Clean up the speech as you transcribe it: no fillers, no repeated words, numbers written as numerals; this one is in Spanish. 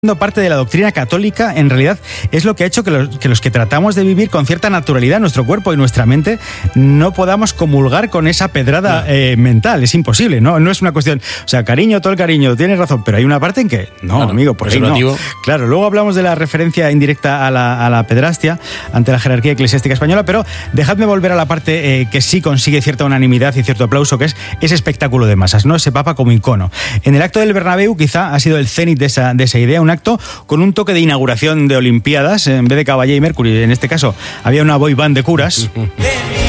parte de la doctrina católica, en realidad es lo que ha hecho que los que tratamos de vivir con cierta naturalidad nuestro cuerpo y nuestra mente no podamos comulgar con esa pedrada mental. Es imposible, ¿no? No es una cuestión, o sea, cariño, todo el cariño, tienes razón, pero hay una parte en que no, claro, amigo, por ahí no. Claro, luego hablamos de la referencia indirecta a la pedrastia ante la jerarquía eclesiástica española, pero dejadme volver a la parte que sí consigue cierta unanimidad y cierto aplauso, que es ese espectáculo de masas, ¿no? Ese Papa como icono. En el acto del Bernabéu quizá ha sido el cenit de esa idea, un acto con un toque de inauguración de Olimpiadas. En vez de Caballé y Mercury, en este caso había una boy band de curas.